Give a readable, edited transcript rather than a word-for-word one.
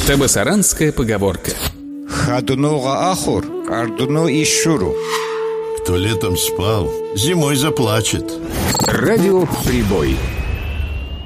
Табасаранская поговорка. Хадунуга ахур, ардуну ишуру. Кто летом спал, зимой заплачет. Радио «Прибой».